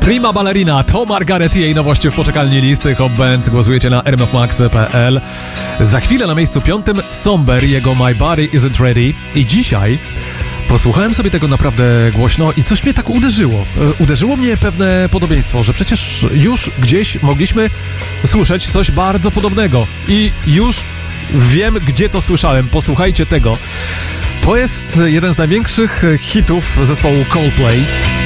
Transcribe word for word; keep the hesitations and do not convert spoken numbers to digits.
Prima Ballerina to Margaret i jej nowości w poczekalni listy Hot Bands. Głosujecie na r m f max kropka p l. Za chwilę na miejscu piątym Somber, jego My Body Isn't Ready. I dzisiaj posłuchałem sobie tego naprawdę głośno i coś mnie tak uderzyło. Uderzyło mnie pewne podobieństwo, że przecież już gdzieś mogliśmy słyszeć coś bardzo podobnego. I już wiem, gdzie to słyszałem. Posłuchajcie tego. To jest jeden z największych hitów zespołu Coldplay.